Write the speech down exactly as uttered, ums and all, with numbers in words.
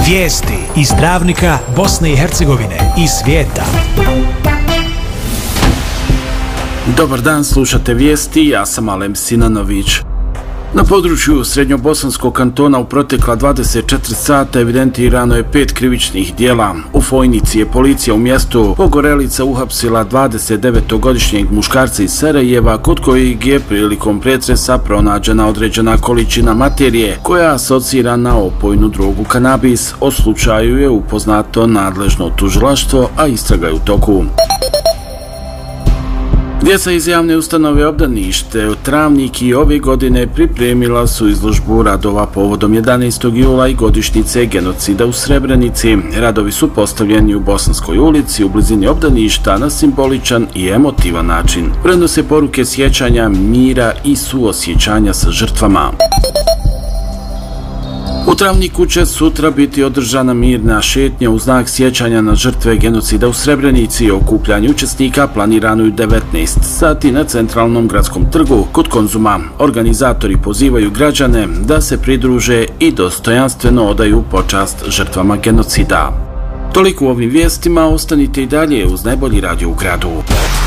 Vijesti iz Travnika, Bosne i Hercegovine i svijeta. Dobar dan, slušate vijesti, ja sam Alem Sinanović. Na području Srednjobosanskog kantona u protekla dvadeset četiri sata evidentirano je pet krivičnih djela. U Fojnici je policija u mjestu Pogorelica uhapsila dvadesetdevetogodišnjeg muškarca iz Sarajeva, kod kojeg je prilikom pretresa pronađena određena količina materije koja asocira na opojnu drogu kanabis. O slučaju je upoznato nadležno tužilaštvo, a istraga je u toku. Djeca iz javne ustanove Obdanište u Travnik i ove godine pripremila su izložbu radova povodom jedanaestog jula i godišnjice genocida u Srebrenici. Radovi su postavljeni u Bosanskoj ulici u blizini Obdaništa na simboličan i emotivan način. Prenose poruke sjećanja, mira i suosjećanja sa žrtvama. U Travniku će sutra biti održana mirna šetnja u znak sjećanja na žrtve genocida u Srebrenici. Okupljanje učesnika planirano je u devetnaest sati na centralnom gradskom trgu kod Konzuma. Organizatori pozivaju građane da se pridruže i dostojanstveno odaju počast žrtvama genocida. Toliko u ovim vijestima, ostanite i dalje uz najbolji radio u gradu.